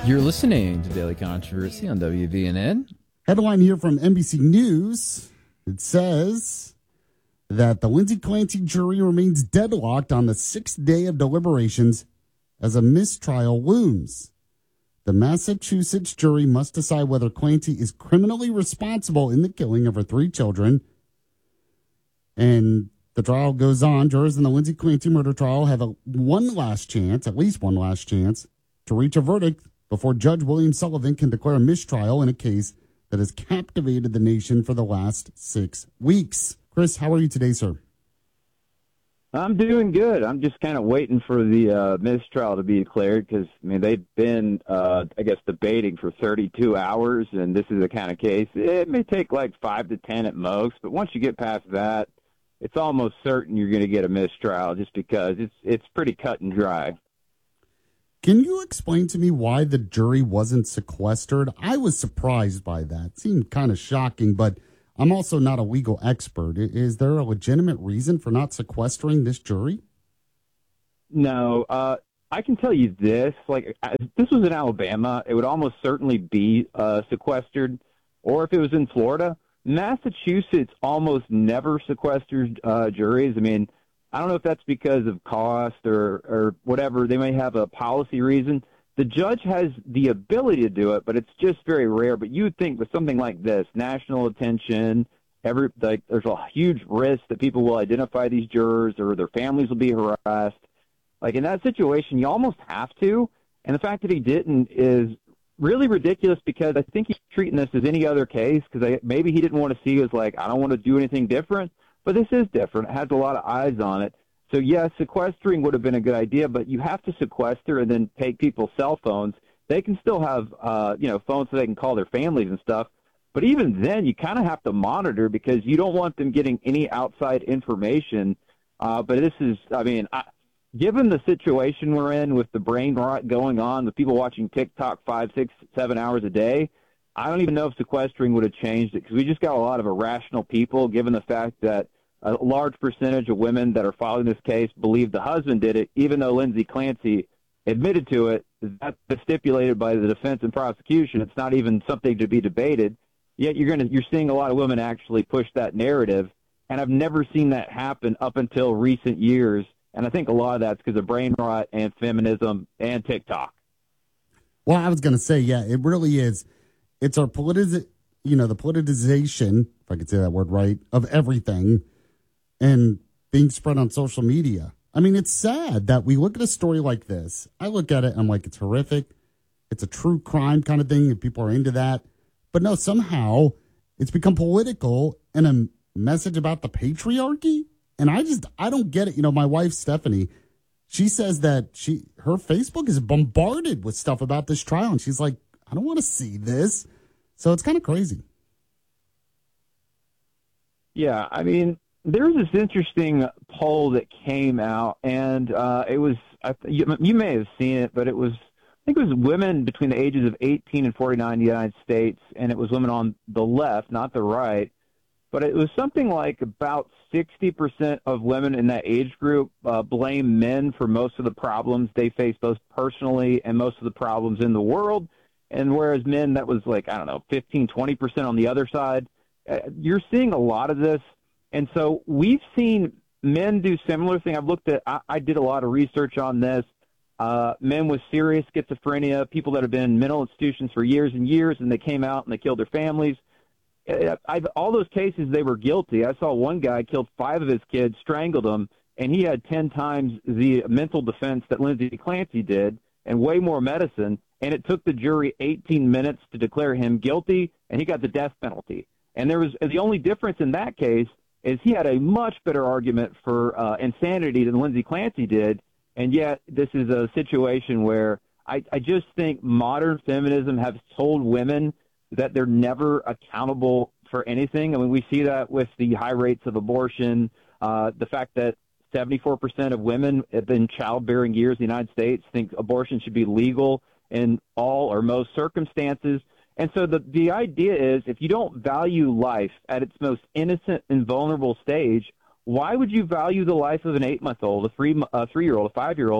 You're listening to Daily Controversy on WVNN. Headline here from NBC News. It says that the Lindsay Clancy jury remains deadlocked on the sixth day of deliberations as a mistrial looms. The Massachusetts jury must decide whether Clancy is criminally responsible in the killing of her three children. And the trial goes on. Jurors in the Lindsay Clancy murder trial have at least one last chance, to reach a verdict before Judge William Sullivan can declare a mistrial in a case that has captivated the nation for the last 6 weeks. Chris, how are you today, sir? I'm doing good. I'm just kind of waiting for the mistrial to be declared because, I mean, they've been, debating for 32 hours, and this is the kind of case. It may take like 5 to 10 at most, but once you get past that, it's almost certain you're going to get a mistrial just because it's pretty cut and dry. Can you explain to me why the jury wasn't sequestered? I was surprised by that. It seemed kind of shocking, but I'm also not a legal expert. Is there a legitimate reason for not sequestering this jury? No, I can tell you this. Like, if this was in Alabama, it would almost certainly be sequestered. Or if it was in Florida, Massachusetts almost never sequesters juries. I mean, I don't know if that's because of cost or whatever. They may have a policy reason. The judge has the ability to do it, but it's just very rare. But you would think with something like this, national attention, there's a huge risk that people will identify these jurors or their families will be harassed. Like, in that situation, you almost have to. And the fact that he didn't is really ridiculous because I think he's treating this as any other case because maybe he didn't want to see it as like, I don't want to do anything different. But this is different. It has a lot of eyes on it. So, yes, sequestering would have been a good idea, but you have to sequester and then take people's cell phones. They can still have, phones so they can call their families and stuff. But even then, you kind of have to monitor because you don't want them getting any outside information. But this is, given the situation we're in with the brain rot going on, with people watching TikTok 5, 6, 7 hours a day, I don't even know if sequestering would have changed it because we just got a lot of irrational people, given the fact that a large percentage of women that are following this case believe the husband did it, even though Lindsay Clancy admitted to it. That's stipulated by the defense and prosecution. It's not even something to be debated. Yet you're seeing a lot of women actually push that narrative, and I've never seen that happen up until recent years. And I think a lot of that's because of brain rot and feminism and TikTok. Well, I was going to say, yeah, it really is. It's our the politicization, if I could say that word right, of everything and being spread on social media. I mean, it's sad that we look at a story like this. I look at it, I'm like, it's horrific. It's a true crime kind of thing, and people are into that. But no, somehow it's become political and a message about the patriarchy. And I don't get it. You know, my wife, Stephanie, she says that her Facebook is bombarded with stuff about this trial. And she's like, I don't want to see this. So it's kind of crazy. Yeah, I mean, there's this interesting poll that came out, and it was you may have seen it, but I think it was women between the ages of 18 and 49 in the United States, and it was women on the left, not the right. But it was something like about 60% of women in that age group blame men for most of the problems they face both personally and most of the problems in the world. And whereas men, that was like, 15, 20% on the other side. You're seeing a lot of this. And so we've seen men do similar thing. I did a lot of research on this. Men with serious schizophrenia, people that have been in mental institutions for years and years, and they came out and they killed their families. All those cases, they were guilty. I saw one guy killed 5 of his kids, strangled them, and he had 10 times the mental defense that Lindsay Clancy did and way more medicine. And it took the jury 18 minutes to declare him guilty, and he got the death penalty. And the only difference in that case is he had a much better argument for insanity than Lindsay Clancy did. And yet this is a situation where I just think modern feminism has told women that they're never accountable for anything. I mean, we see that with the high rates of abortion, the fact that 74% of women in childbearing years in the United States think abortion should be legal in all or most circumstances. And so the idea is if you don't value life at its most innocent and vulnerable stage, why would you value the life of an 8-month-old, a 3-year-old, a 5-year-old?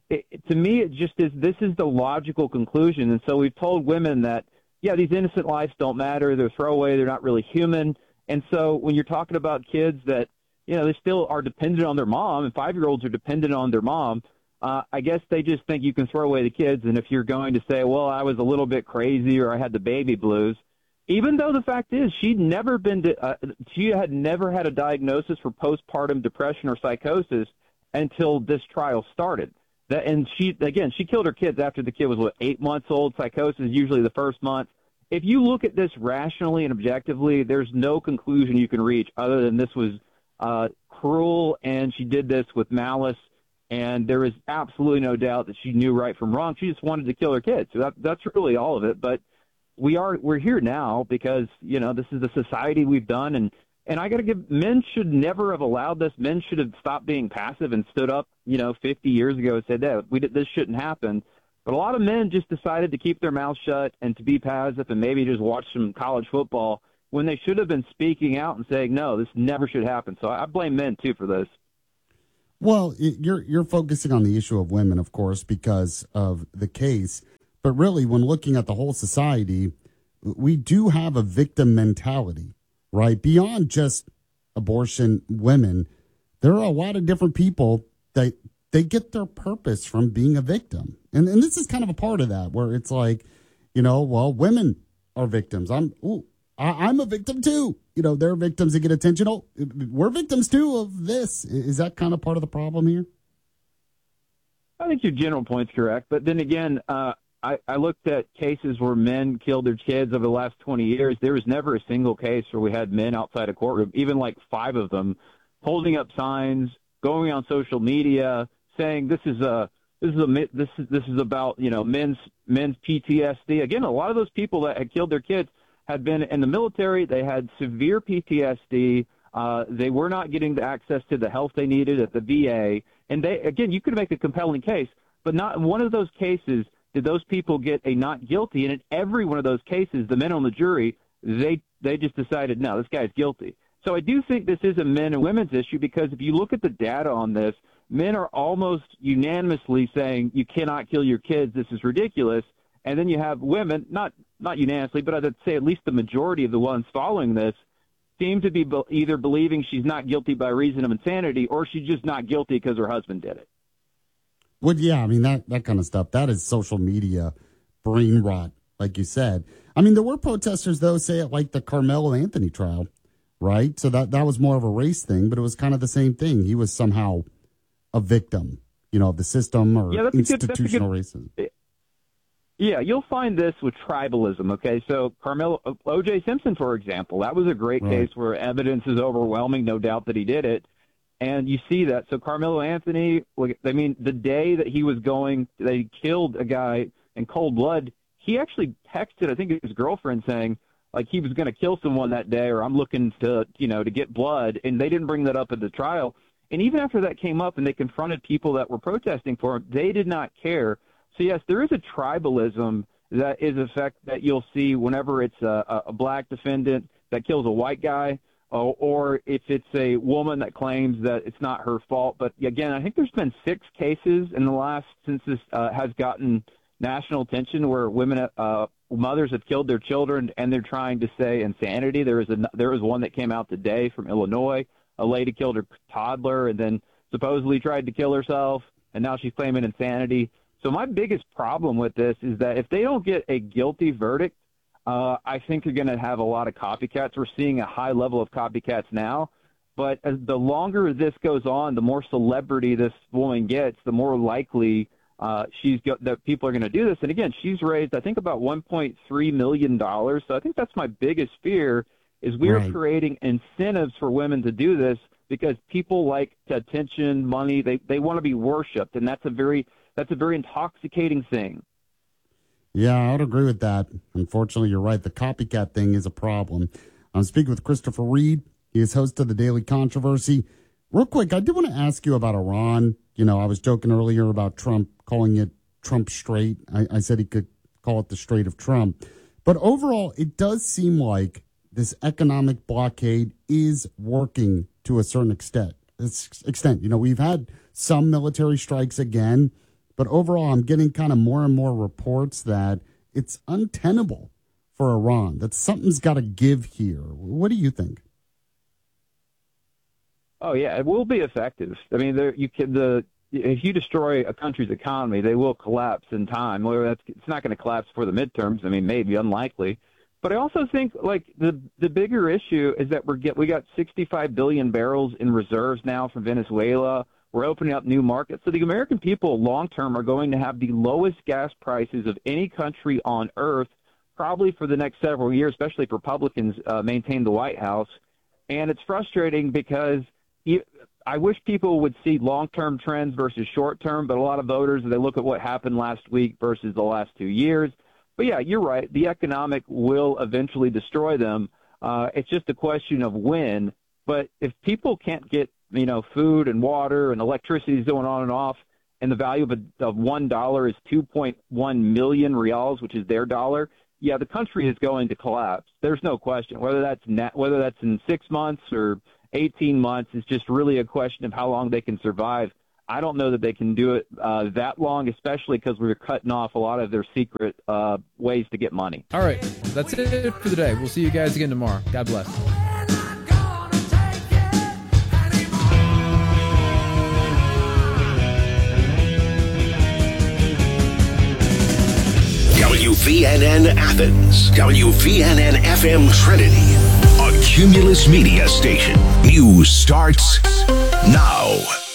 to me, it just is. This is the logical conclusion, and so we've told women that, yeah, these innocent lives don't matter. They're throwaway. They're not really human. And so when you're talking about kids that, they still are dependent on their mom, and 5-year-olds are dependent on their mom, I guess they just think you can throw away the kids. And if you're going to say, well, I was a little bit crazy or I had the baby blues, even though the fact is she had never had a diagnosis for postpartum depression or psychosis until this trial started. And she killed her kids after the kid was, 8 months old. Psychosis is usually the first month. If you look at this rationally and objectively, there's no conclusion you can reach other than this was cruel, and she did this with malice, and there is absolutely no doubt that she knew right from wrong. She just wanted to kill her kids. So that's really all of it. But we're here now because, this is the society we've done, and I got to give, men should never have allowed this. Men should have stopped being passive and stood up, 50 years ago and said that this shouldn't happen. But a lot of men just decided to keep their mouths shut and to be passive and maybe just watch some college football when they should have been speaking out and saying, no, this never should happen. So I blame men, too, for this. Well, you're focusing on the issue of women, of course, because of the case. But really, when looking at the whole society, we do have a victim mentality, right? Beyond just abortion women, there are a lot of different people that they get their purpose from being a victim. And this is kind of a part of that, where it's like, well, women are victims. I'm a victim too. They're victims that get attention. Oh, we're victims too of this. Is that kind of part of the problem here? I think your general point's correct. But then again, I looked at cases where men killed their kids over the last 20 years. There was never a single case where we had men outside a courtroom, even like 5 of them, holding up signs, going on social media, saying this is about men's PTSD. Again, a lot of those people that had killed their kids had been in the military. They had severe PTSD. They were not getting the access to the health they needed at the VA. And you could make a compelling case, but not in one of those cases did those people get a not guilty. And in every one of those cases, the men on the jury, they just decided, no, this guy's guilty. So I do think this is a men and women's issue, because if you look at the data on this, men are almost unanimously saying you cannot kill your kids. This is ridiculous. And then you have women, not unanimously, but I'd say at least the majority of the ones following this seem to be either believing she's not guilty by reason of insanity, or she's just not guilty because her husband did it. Well, yeah, I mean, that kind of stuff, that is social media brain rot, like you said. I mean, there were protesters, though, say it like the Carmelo Anthony trial, right? So that was more of a race thing, but it was kind of the same thing. He was somehow a victim, of the system or institutional racism. Yeah, you'll find this with tribalism, okay? So O.J. Simpson, for example, that was a great case where evidence is overwhelming, no doubt that he did it. And you see that. So Carmelo Anthony, the day that they killed a guy in cold blood, he actually texted, I think, his girlfriend saying, like, he was going to kill someone that day, or I'm looking to get blood. And they didn't bring that up at the trial. And even after that came up and they confronted people that were protesting for him, they did not care. So, yes, there is a tribalism that is a fact that you'll see whenever it's a black defendant that kills a white guy, or if it's a woman that claims that it's not her fault. But, again, I think there's been 6 cases in the last since this has gotten national attention where mothers have killed their children and they're trying to say insanity. There was one that came out today from Illinois. A lady killed her toddler and then supposedly tried to kill herself, and now she's claiming insanity. So my biggest problem with this is that if they don't get a guilty verdict, I think they're going to have a lot of copycats. We're seeing a high level of copycats now. But as the longer this goes on, the more celebrity this woman gets, the more likely that people are going to do this. And, again, she's raised, I think, about $1.3 million. So I think that's my biggest fear is we're creating incentives for women to do this because people like attention, money. They want to be worshipped, and that's a very intoxicating thing. Yeah, I would agree with that. Unfortunately, you're right. The copycat thing is a problem. I'm speaking with Christopher Reed. He is host of the Daily Controversy. Real quick, I did want to ask you about Iran. I was joking earlier about Trump calling it Trump Strait. I said he could call it the Strait of Trump. But overall, it does seem like this economic blockade is working to a certain extent. We've had some military strikes again, But overall, I'm getting kind of more and more reports that it's untenable for Iran, that something's got to give here. What do you think? Oh yeah, it will be effective. I mean, if you destroy a country's economy, they will collapse in time. Whether it's not going to collapse for the midterms. I mean, maybe unlikely. But I also think like the bigger issue is that we got 65 billion barrels in reserves now from Venezuela. We're opening up new markets. So the American people long term are going to have the lowest gas prices of any country on earth, probably for the next several years, especially if Republicans maintain the White House. And it's frustrating because I wish people would see long-term trends versus short-term, but a lot of voters, they look at what happened last week versus the last 2 years. But, yeah, you're right. The economic will eventually destroy them. It's just a question of when. But if people can't get, food and water and electricity is going on and off, and the value of $1 is 2.1 million reals, which is their dollar, yeah, the country is going to collapse. There's no question. Whether that's in 6 months or 18 months, is just really a question of how long they can survive. I don't know that they can do it that long, especially because we're cutting off a lot of their secret ways to get money. All right, that's it for the day. We'll see you guys again tomorrow. God bless. WVNN Athens, WVNN FM Trinity, a Cumulus Media station. News starts now.